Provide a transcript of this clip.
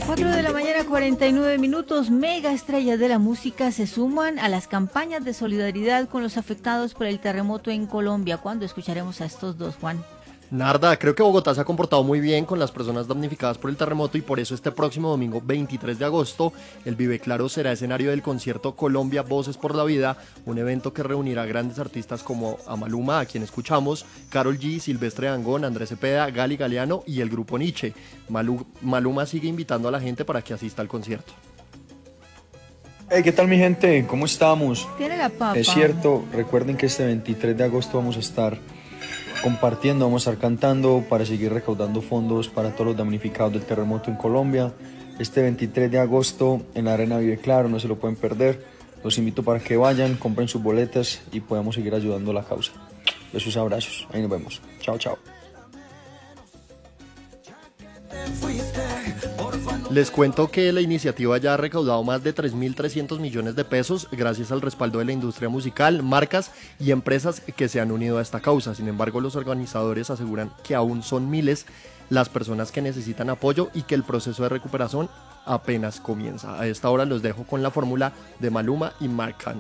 4 de la mañana, 49 minutos. Mega estrellas de la música se suman a las campañas de solidaridad con los afectados por el terremoto en Colombia. ¿Cuándo escucharemos a estos dos, Juan? Narda, creo que Bogotá se ha comportado muy bien con las personas damnificadas por el terremoto y por eso este próximo domingo 23 de agosto el Vive Claro será escenario del concierto Colombia Voces por la Vida, un evento que reunirá grandes artistas como a Maluma, a quien escuchamos, Karol G, Silvestre Dangond, Andrés Cepeda, Gali Galeano y el grupo Nietzsche. Maluma sigue invitando a la gente para que asista al concierto. Hey, ¿qué tal mi gente? ¿Cómo estamos? Tiene la papa. Es cierto, recuerden que este 23 de agosto vamos a estar compartiendo, vamos a estar cantando para seguir recaudando fondos para todos los damnificados del terremoto en Colombia. Este 23 de agosto en la Arena Vive Claro, no se lo pueden perder. Los invito para que vayan, compren sus boletas y podamos seguir ayudando a la causa. Besos, abrazos, ahí nos vemos. Chao, chao. Les cuento que la iniciativa ya ha recaudado más de 3.300 millones de pesos gracias al respaldo de la industria musical, marcas y empresas que se han unido a esta causa. Sin embargo, los organizadores aseguran que aún son miles las personas que necesitan apoyo y que el proceso de recuperación apenas comienza. A esta hora los dejo con la fórmula de Maluma y Marc Anthony.